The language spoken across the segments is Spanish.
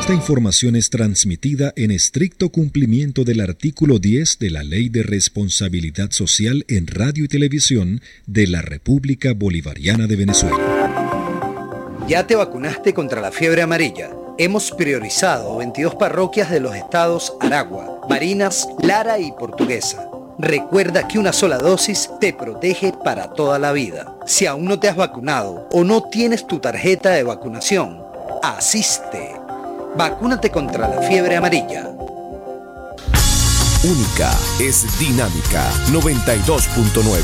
Esta información es transmitida en estricto cumplimiento del artículo 10 de la Ley de Responsabilidad Social en Radio y Televisión de la República Bolivariana de Venezuela. ¿Ya te vacunaste contra la fiebre amarilla? Hemos priorizado 22 parroquias de los estados Aragua, Barinas, Lara y Portuguesa. Recuerda que una sola dosis te protege para toda la vida. Si aún no te has vacunado o no tienes tu tarjeta de vacunación, asiste. Vacúnate contra la fiebre amarilla. Única es Dinámica 92.9.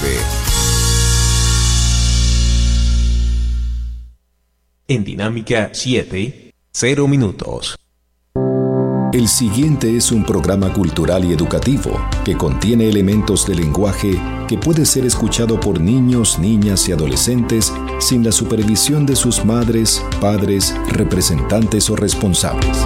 En Dinámica 7, 0 minutos. El siguiente es un programa cultural y educativo que contiene elementos de lenguaje que puede ser escuchado por niños, niñas y adolescentes sin la supervisión de sus madres, padres, representantes o responsables.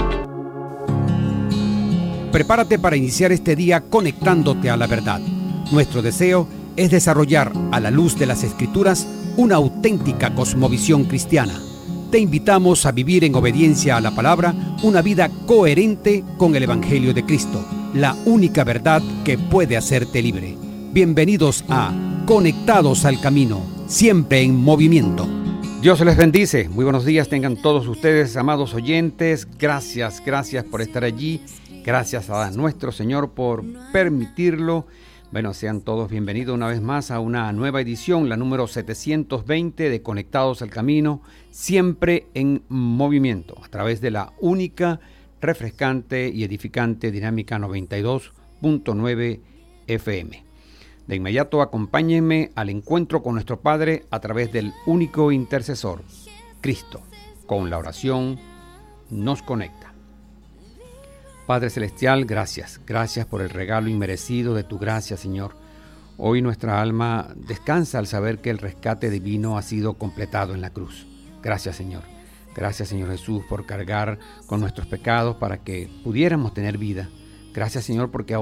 Prepárate para iniciar este día conectándote a la verdad. Nuestro deseo es desarrollar, a la luz de las Escrituras, una auténtica cosmovisión cristiana. Te invitamos a vivir en obediencia a la palabra una vida coherente con el Evangelio de Cristo, la única verdad que puede hacerte libre. Bienvenidos a Conectados al Camino, siempre en movimiento. Dios les bendice. Muy buenos días tengan todos ustedes, amados oyentes. Gracias por estar allí. Gracias a nuestro Señor por permitirlo. Bueno, sean todos bienvenidos una vez más a una nueva edición, la número 720 de Conectados al Camino, siempre en movimiento, a través de la única, refrescante y edificante Dinámica 92.9 FM. De inmediato acompáñenme al encuentro con nuestro Padre a través del único intercesor, Cristo. Con la oración nos conecta. Padre Celestial, gracias por el regalo inmerecido de tu gracia, Señor. Hoy nuestra alma descansa al saber que el rescate divino ha sido completado en la cruz. Gracias, Señor. Gracias, Señor Jesús, por cargar con nuestros pecados para que pudiéramos tener vida. Gracias, Señor, porque